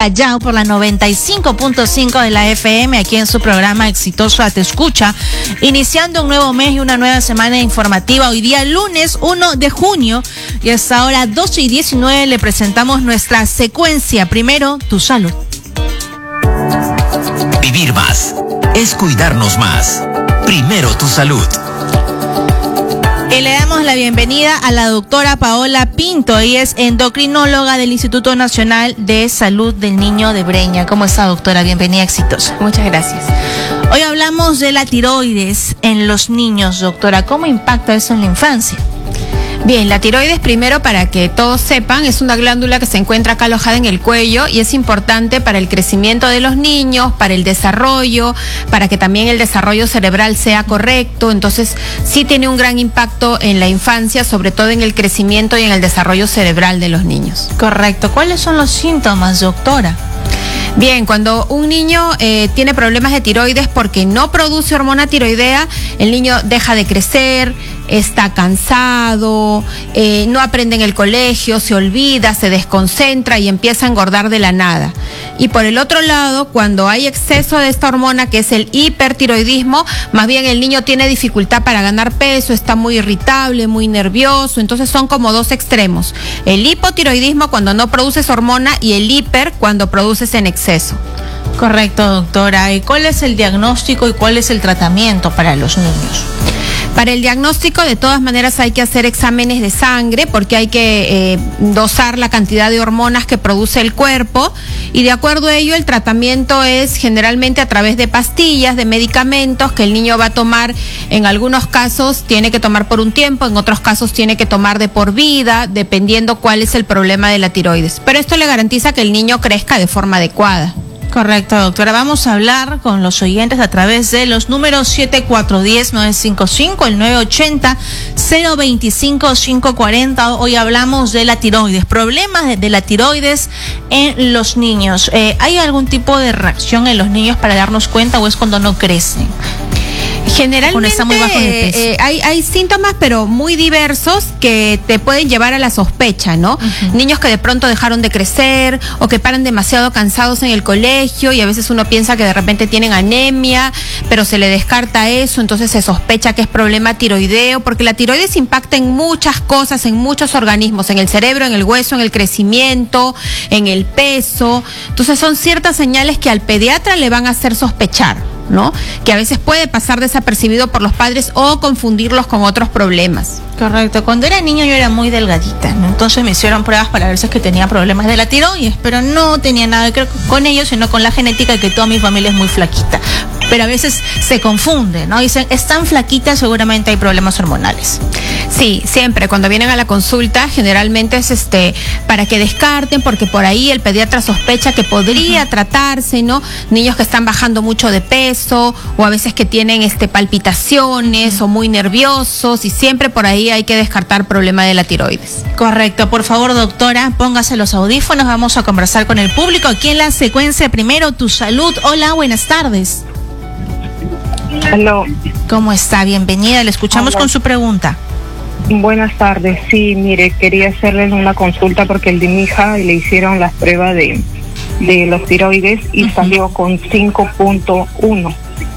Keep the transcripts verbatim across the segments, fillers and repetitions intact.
Callao por la noventa y cinco punto cinco de la F M, aquí en su programa Exitosa Te Escucha, iniciando un nuevo mes y una nueva semana informativa. Hoy día lunes uno de junio y hasta ahora doce y diecinueve le presentamos nuestra secuencia. Primero, tu salud. Vivir más es cuidarnos más. Primero tu salud. Y le damos la bienvenida a la doctora Paola Pinto. Ella es endocrinóloga del Instituto Nacional de Salud del Niño de Breña. ¿Cómo está, doctora? Bienvenida, Exitosa. Muchas gracias. Hoy hablamos de la tiroides en los niños, doctora. ¿Cómo impacta eso en la infancia? Bien, la tiroides, primero, para que todos sepan, es una glándula que se encuentra acá alojada en el cuello y es importante para el crecimiento de los niños, para el desarrollo, para que también el desarrollo cerebral sea correcto. Entonces, sí tiene un gran impacto en la infancia, sobre todo en el crecimiento y en el desarrollo cerebral de los niños. Correcto. ¿Cuáles son los síntomas, doctora? Bien, cuando un niño eh, tiene problemas de tiroides porque no produce hormona tiroidea, el niño deja de crecer, está cansado, eh, no aprende en el colegio, se olvida, se desconcentra y empieza a engordar de la nada. Y por el otro lado, cuando hay exceso de esta hormona, que es el hipertiroidismo, más bien el niño tiene dificultad para ganar peso, está muy irritable, muy nervioso. Entonces son como dos extremos. El hipotiroidismo cuando no produces hormona y el hiper cuando produces en exceso. Correcto, doctora. ¿Y cuál es el diagnóstico y cuál es el tratamiento para los niños? Para el diagnóstico, de todas maneras, hay que hacer exámenes de sangre porque hay que eh, dosar la cantidad de hormonas que produce el cuerpo y de acuerdo a ello el tratamiento es generalmente a través de pastillas, de medicamentos que el niño va a tomar. En algunos casos tiene que tomar por un tiempo, en otros casos tiene que tomar de por vida, dependiendo cuál es el problema de la tiroides. Pero esto le garantiza que el niño crezca de forma adecuada. Correcto, doctora. Vamos a hablar con los oyentes a través de los números siete cuatro uno cero nueve cinco cinco, el nueve ochenta cero veinticinco cinco cuarenta. Hoy hablamos de la tiroides, problemas de, de la tiroides en los niños. Eh, ¿Hay algún tipo de reacción en los niños para darnos cuenta o es cuando no crecen? Generalmente está muy bajo de peso. Eh, hay, hay síntomas pero muy diversos que te pueden llevar a la sospecha, ¿no? Uh-huh. Niños que de pronto dejaron de crecer o que paran demasiado cansados en el colegio y a veces uno piensa que de repente tienen anemia, pero se le descarta eso, entonces se sospecha que es problema tiroideo, porque la tiroides impacta en muchas cosas, en muchos organismos, en el cerebro, en el hueso, en el crecimiento, en el peso. Entonces son ciertas señales que al pediatra le van a hacer sospechar, ¿no? Que a veces puede pasar desapercibido por los padres o confundirlos con otros problemas. Correcto. Cuando era niño yo era muy delgadita, ¿no? Entonces me hicieron pruebas para ver si es que tenía problemas de la tiroides, pero no tenía nada que ver con ellos, sino con la genética y que toda mi familia es muy flaquita. Pero a veces se confunde, ¿no? Dicen, es tan flaquita, seguramente hay problemas hormonales. Sí, siempre. Cuando vienen a la consulta, generalmente es este para que descarten, porque por ahí el pediatra sospecha que podría uh-huh. tratarse, ¿no? Niños que están bajando mucho de peso, o a veces que tienen este palpitaciones, uh-huh. o muy nerviosos, y siempre por ahí hay que descartar problema de la tiroides. Correcto. Por favor, doctora, póngase los audífonos, vamos a conversar con el público. Aquí en la secuencia, primero, tu salud. Hola, buenas tardes. Aló. ¿Cómo está? Bienvenida, le escuchamos Hola. Con su pregunta. Buenas tardes, sí, mire, quería hacerles una consulta porque el de mi hija le hicieron las pruebas de, de los tiroides y uh-huh. salió con cinco punto uno,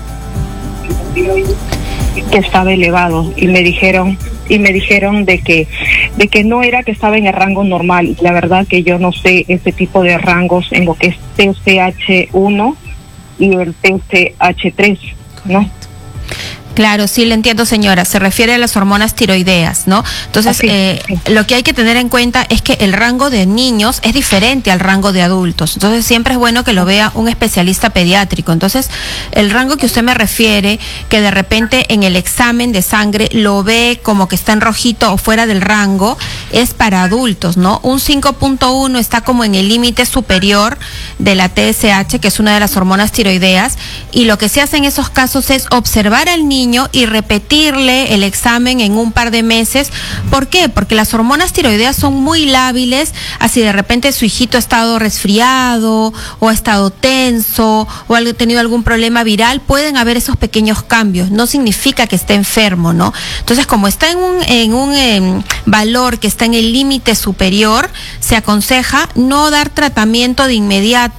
que estaba elevado, y me dijeron y me dijeron de que de que no era, que estaba en el rango normal. La verdad que yo no sé ese tipo de rangos en lo que es T S H uno y el T S H tres, ¿no? Claro, sí, le entiendo, señora. Se refiere a las hormonas tiroideas, ¿no? Entonces, Así, eh, sí. lo que hay que tener en cuenta es que el rango de niños es diferente al rango de adultos. Entonces, siempre es bueno que lo vea un especialista pediátrico. Entonces, el rango que usted me refiere, que de repente en el examen de sangre lo ve como que está en rojito o fuera del rango, es para adultos, ¿no? Un cinco punto uno está como en el límite superior de la T S H, que es una de las hormonas tiroideas, y lo que se hace en esos casos es observar al niño y repetirle el examen en un par de meses. ¿Por qué? Porque las hormonas tiroideas son muy lábiles, así de repente su hijito ha estado resfriado o ha estado tenso o ha tenido algún problema viral, pueden haber esos pequeños cambios, no significa que esté enfermo, ¿no? Entonces, como está en un, en un eh, valor que está en el límite superior, se aconseja no dar tratamiento de inmediato